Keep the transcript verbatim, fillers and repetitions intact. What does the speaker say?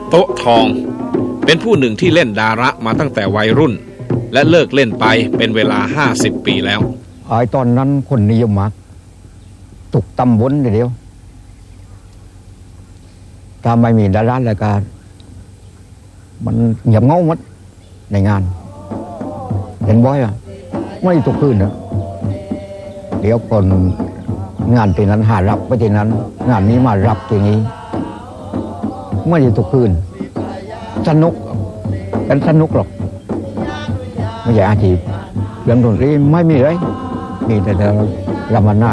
โต๊ะทองเป็นผู้หนึ่งที่เล่นดาระมาตั้งแต่วัยรุ่นและเลิกเล่นไปเป็นเวลาห้าสิบปีแล้วไอ้ตอนนั้นคนนิยมมากตุกตำบลเดียวถ้าไม่มีดารารายการมันเงียบเงาหมดในงานเห็นบ่อยอ่ะไม่ตุกคืนนะเดี๋ยวคนงานที่นั้นหารับไปที่นั้นงานนี้มารับอย่างนี้ไม่ตุกคืนสนุกเป็นสนุกหรอกไม่ใช่อาชีพเรื่องดนตรีไม่มีเลยมีแต่เรารำนา